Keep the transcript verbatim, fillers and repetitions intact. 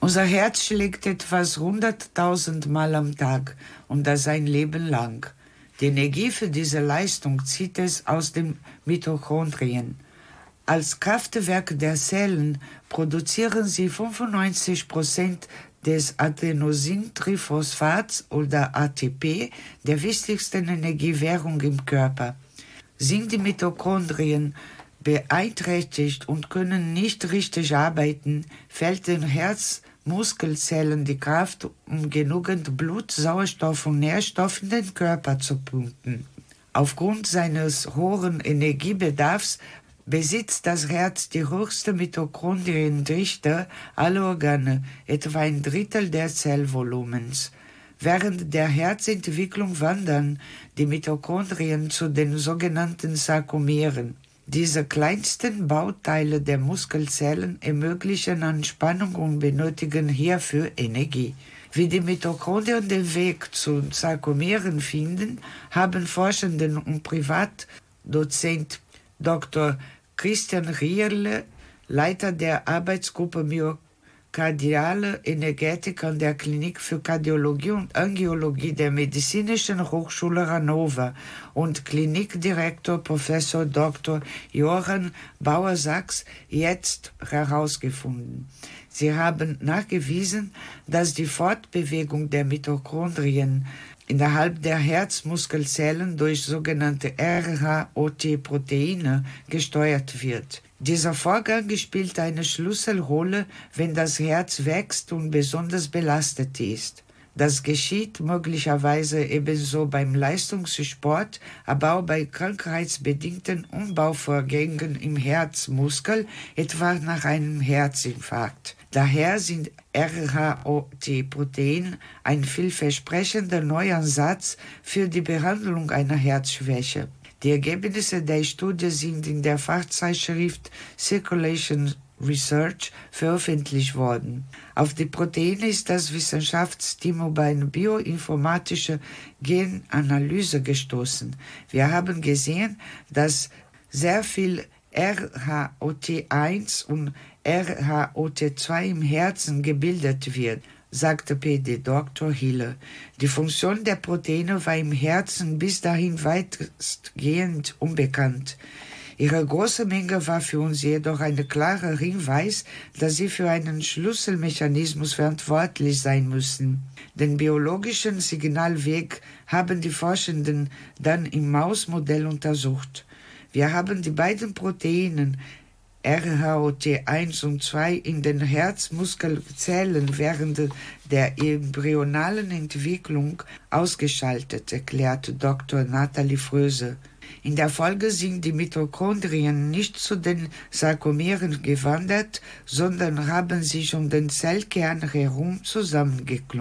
Unser Herz schlägt etwas hunderttausend Mal am Tag und das ein Leben lang. Die Energie für diese Leistung zieht es aus den Mitochondrien. Als Kraftwerk der Zellen produzieren sie fünfundneunzig Prozent des Adenosintriphosphats oder A T P, der wichtigsten Energiewährung im Körper. Sind die Mitochondrien beeinträchtigt und können nicht richtig arbeiten, fehlt den Herzmuskelzellen die Kraft, um genügend Blut, Sauerstoff und Nährstoff in den Körper zu pumpen. Aufgrund seines hohen Energiebedarfs besitzt das Herz die höchste Mitochondriendichte aller Organe, etwa ein Drittel der Zellvolumens. Während der Herzentwicklung wandern die Mitochondrien zu den sogenannten Sarkomeren. Diese kleinsten Bauteile der Muskelzellen ermöglichen Anspannung und benötigen hierfür Energie. Wie die Mitochondrien den Weg zu Sarkomeren finden, haben Forschende und Privatdozent Doktor Christian Rierle, Leiter der Arbeitsgruppe Myokardiale Energetik an der Klinik für Kardiologie und Angiologie der Medizinischen Hochschule Hannover und Klinikdirektor Professor Doktor Johann Bauer-Sachs jetzt herausgefunden. Sie haben nachgewiesen, dass die Fortbewegung der Mitochondrien innerhalb der Herzmuskelzellen durch sogenannte R H O T-Proteine gesteuert wird. Dieser Vorgang spielt eine Schlüsselrolle, wenn das Herz wächst und besonders belastet ist. Das geschieht möglicherweise ebenso beim Leistungssport, aber auch bei krankheitsbedingten Umbauvorgängen im Herzmuskel, etwa nach einem Herzinfarkt. Daher sind R H O T-Proteine ein vielversprechender Neuansatz für die Behandlung einer Herzschwäche. Die Ergebnisse der Studie sind in der Fachzeitschrift Circulation Research veröffentlicht worden. Auf die Proteine ist das Wissenschaftsteam über eine bioinformatische Genanalyse gestoßen. Wir haben gesehen, dass sehr viel R H O T eins und R H O T zwei im Herzen gebildet wird, sagte P D Doktor Hille. Die Funktion der Proteine war im Herzen bis dahin weitestgehend unbekannt. Ihre große Menge war für uns jedoch ein klarer Hinweis, dass sie für einen Schlüsselmechanismus verantwortlich sein müssen. Den biologischen Signalweg haben die Forschenden dann im Mausmodell untersucht. Wir haben die beiden Proteine R H O T eins und zwei in den Herzmuskelzellen während der embryonalen Entwicklung ausgeschaltet, erklärte Doktor Nathalie Fröse. In der Folge sind die Mitochondrien nicht zu den Sarkomeren gewandert, sondern haben sich um den Zellkern herum zusammengeklumpt.